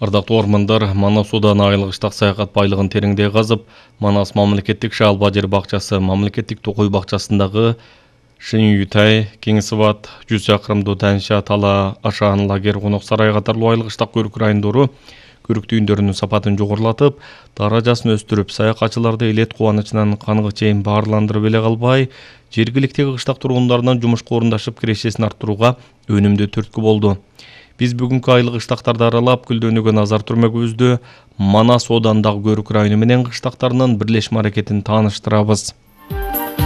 Ардактуу ормандар, Манас Судан айлык ыштак саякат байлыгын тереңдей казып, Манас мамлекеттик шалба жер бакчасы, мамлекеттик токой бакчасындагы Шин-Ютай, Кеңсыбат, 100 чакырымдуу Танша, Тала, Ашан, Лагер, Конок сарай катарлуу айлык ыштак көрүк райондору көрүк түйүндөрүнүн сапатын жогорулатып, даражасын өстүрүп, саякатчыларды элет кубанычынан канга чейин баарландырып эле калбай, жергиликтеги кыштак тургундарынан жумушка орундашып кирешесин арттырууга өнүмдүү түрткү болду. Биз бүгүнкү айлык ыштактарды аралап, Күлдөөнүгө назар түрмөгүбүздү Манас Оодандагы көрүк району менен кыштактарынын бирлешме аракетин тааныштырабыз.